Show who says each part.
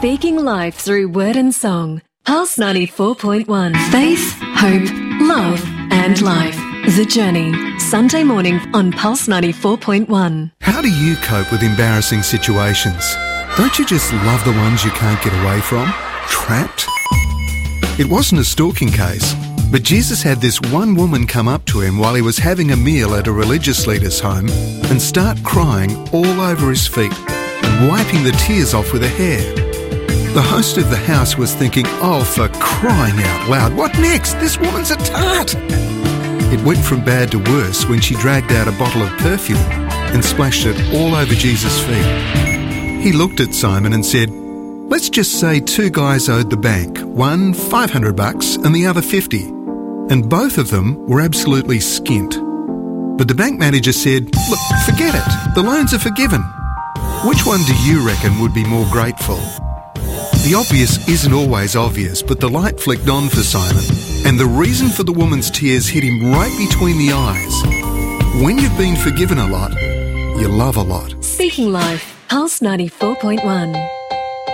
Speaker 1: Speaking life through word and song. Pulse 94.1. Faith, hope, love and life. The Journey. Sunday morning on Pulse 94.1.
Speaker 2: How do you cope with embarrassing situations? Don't you just love the ones you can't get away from? Trapped? It wasn't a stalking case, but Jesus had this one woman come up to him while he was having a meal at a religious leader's home and start crying all over his feet and wiping the tears off with her hair. The host of the house was thinking, oh, for crying out loud, what next? This woman's a tart! It went from bad to worse when she dragged out a bottle of perfume and splashed it all over Jesus' feet. He looked at Simon and said, let's just say two guys owed the bank, one $500 and the other $50, and both of them were absolutely skint. But the bank manager said, look, forget it, the loans are forgiven. Which one do you reckon would be more grateful? The obvious isn't always obvious, but the light flicked on for Simon, and the reason for the woman's tears hit him right between the eyes. When you've been forgiven a lot, you love a lot.
Speaker 1: Speaking Life, Pulse 94.1.